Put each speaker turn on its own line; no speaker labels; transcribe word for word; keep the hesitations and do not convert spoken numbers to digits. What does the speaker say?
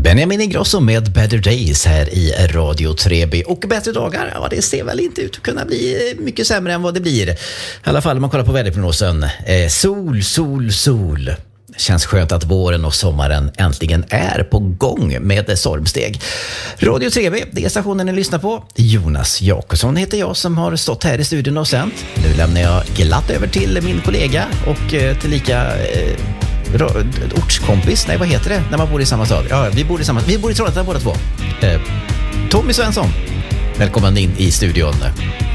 Benjamin Ingrosso med Better Days här i Radio tre B. Och bättre dagar, ja, det ser väl inte ut att kunna bli mycket sämre än vad det blir. I alla fall om man kollar på väderprognosen. Eh, sol, sol, sol. Känns skönt att våren och sommaren äntligen är på gång med stormsteg. Radio tre B, det är stationen ni lyssnar på. Jonas Jakobsson heter jag som har stått här i studion och sänt. Nu lämnar jag glatt över till min kollega och eh, tillika... Eh, ortskompis, nej vad heter det när man bor i samma stad? Ja, vi bor i samma, vi bor i Trollhättan båda två. Eh, Tommy Svensson, välkommen in i studion.